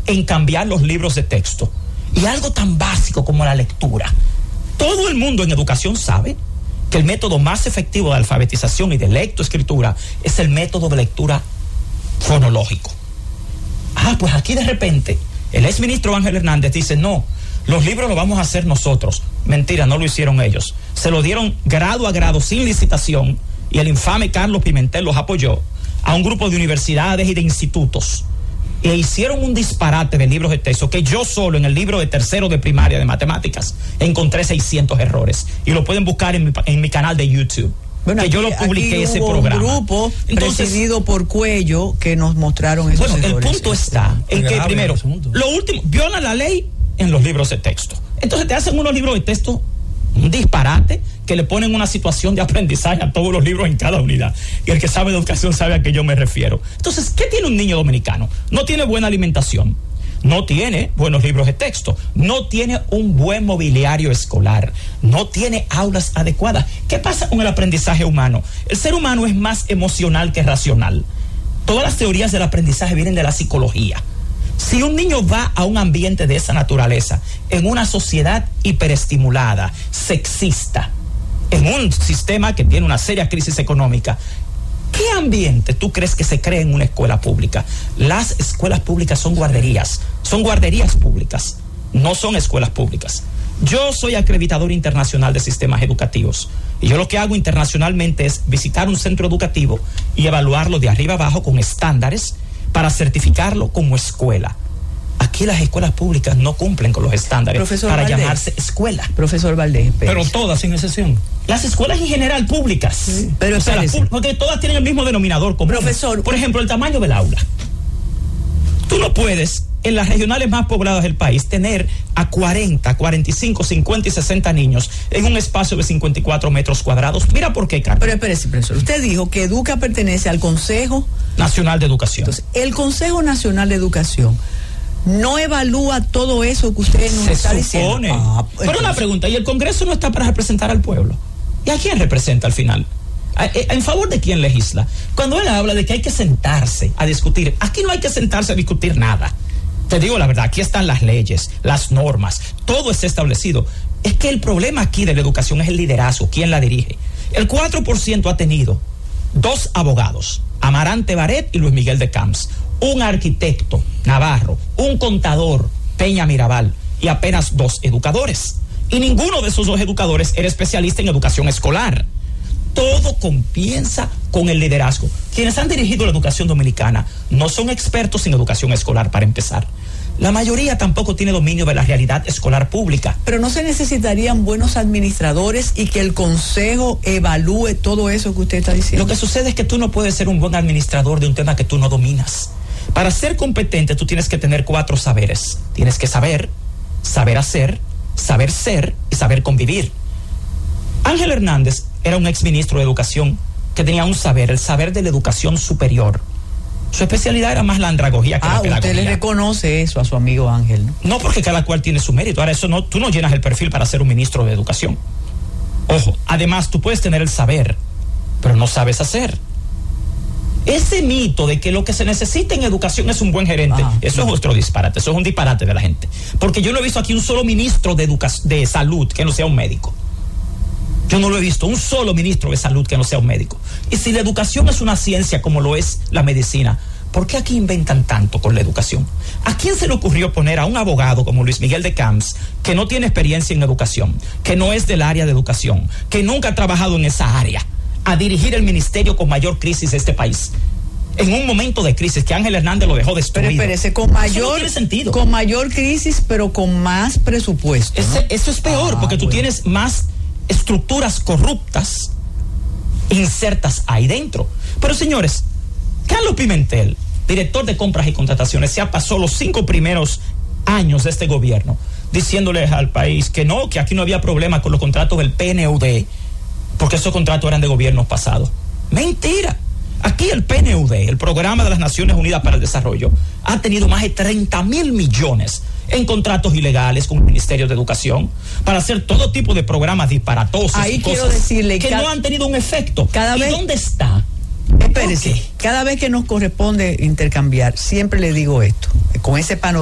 en cambiar los libros de texto. Y algo tan básico como la lectura. Todo el mundo en educación sabe que el método más efectivo de alfabetización y de lectoescritura es el método de lectura fonológico. Pues aquí de repente el exministro Ángel Hernández dice, no, los libros los vamos a hacer nosotros. Mentira, no lo hicieron ellos. Se lo dieron grado a grado sin licitación y el infame Carlos Pimentel los apoyó a un grupo de universidades y de institutos. E hicieron un disparate de libros de texto que yo solo en el libro de tercero de primaria de matemáticas encontré 600 errores. Y lo pueden buscar en mi canal de YouTube. Bueno, que aquí, yo lo publiqué ese programa. Un grupo presidido por Cuello que nos mostraron esos errores. El punto está en que primero, lo último, viola la ley en los libros de texto. Entonces te hacen unos libros de texto, un disparate, que le ponen una situación de aprendizaje a todos los libros en cada unidad. Y el que sabe de educación sabe a qué yo me refiero. Entonces, ¿qué tiene un niño dominicano? No tiene buena alimentación, no tiene buenos libros de texto, no tiene un buen mobiliario escolar, no tiene aulas adecuadas. ¿Qué pasa con el aprendizaje humano? El ser humano es más emocional que racional. Todas las teorías del aprendizaje vienen de la psicología. Si un niño va a un ambiente de esa naturaleza, en una sociedad hiperestimulada, sexista, en un sistema que tiene una seria crisis económica, ¿qué ambiente tú crees que se crea en una escuela pública? Las escuelas públicas son guarderías públicas, no son escuelas públicas. Yo soy acreditador internacional de sistemas educativos y yo lo que hago internacionalmente es visitar un centro educativo y evaluarlo de arriba abajo con estándares para certificarlo como escuela. Aquí las escuelas públicas no cumplen con los estándares, profesor para Valdés, llamarse escuela. Profesor Valdés, pero todas sin excepción. Las escuelas en general públicas, sí, pero porque todas tienen el mismo denominador común. Profesor, por ejemplo, el tamaño del aula. Tú no puedes en las regionales más pobladas del país tener a 40, 45, 50 y 60 niños en un espacio de 54 metros cuadrados. Mira por qué, Carlos. Pero espérese, profesor. Usted dijo que Educa pertenece al Consejo Nacional de Educación. Entonces, el Consejo Nacional de Educación no evalúa todo eso que usted nos está diciendo. Pero una pregunta, ¿y el Congreso no está para representar al pueblo? ¿Y a quién representa al final? ¿En favor de quién legisla? Cuando él habla de que hay que sentarse a discutir, aquí no hay que sentarse a discutir nada. Te digo la verdad, aquí están las leyes, las normas, todo está establecido. Es que el problema aquí de la educación es el liderazgo, quién la dirige. El 4% ha tenido 2 abogados, Amarante Baret y Luis Miguel de Camps, un arquitecto, Navarro, un contador, Peña Mirabal, y apenas 2 educadores. Y ninguno de esos 2 educadores era especialista en educación escolar. Todo comienza con el liderazgo. Quienes han dirigido la educación dominicana no son expertos en educación escolar, para empezar. La mayoría tampoco tiene dominio de la realidad escolar pública. Pero no se necesitarían buenos administradores y que el consejo evalúe todo eso que usted está diciendo. Lo que sucede es que tú no puedes ser un buen administrador de un tema que tú no dominas. Para ser competente tú tienes que tener 4 saberes. Tienes que saber, saber hacer, saber ser y saber convivir. Ángel Hernández era un exministro de Educación que tenía un saber, el saber de la educación superior. Su especialidad era más la andragogía que la pedagogía. Usted le reconoce eso a su amigo Ángel, ¿no? No, porque cada cual tiene su mérito. Ahora, eso no, tú no llenas el perfil para ser un ministro de Educación. Ojo, además tú puedes tener el saber, pero no sabes hacer. Ese mito de que lo que se necesita en educación es un buen gerente, eso es otro disparate, eso es un disparate de la gente. Porque yo no he visto aquí un solo ministro de salud que no sea un médico. Yo no lo he visto, un solo ministro de salud que no sea un médico. Y si la educación es una ciencia como lo es la medicina, ¿por qué aquí inventan tanto con la educación? ¿A quién se le ocurrió poner a un abogado como Luis Miguel de Camps, que no tiene experiencia en educación, que no es del área de educación, que nunca ha trabajado en esa área, a dirigir el ministerio con mayor crisis de este país? En un momento de crisis que Ángel Hernández lo dejó destruido. Pero espérese, con mayor crisis, pero con más presupuesto, ¿no? Eso es peor, porque tú tienes más estructuras corruptas insertas ahí dentro. Pero señores, Carlos Pimentel, director de compras y contrataciones, se pasó los 5 primeros años de este gobierno diciéndoles al país que no, que aquí no había problema con los contratos del PNUD, porque esos contratos eran de gobiernos pasados. Mentira. Aquí el PNUD, el Programa de las Naciones Unidas para el Desarrollo, ha tenido más de 30.000 millones en contratos ilegales con el Ministerio de Educación para hacer todo tipo de programas disparatosos. Ahí y quiero cosas decirle que no han tenido un efecto. ¿Y dónde está? Espérese, cada vez que nos corresponde intercambiar, siempre le digo esto, con ese panorama.